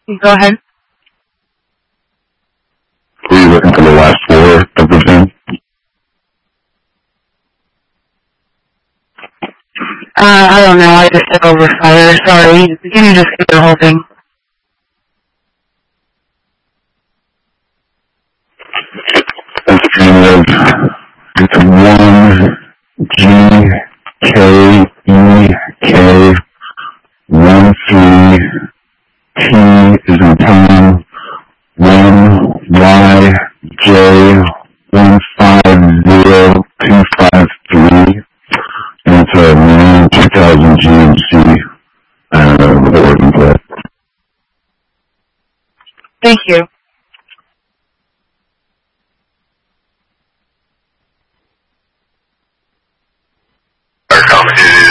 Go ahead. Were you looking for the last four of the VIN? I don't know. I just took over fire. Sorry. Can you just get the whole thing? It's 1GKEK 13T is in time 1YJ150253, and it's a new 2000 GMC with a working plate. Thank you. Our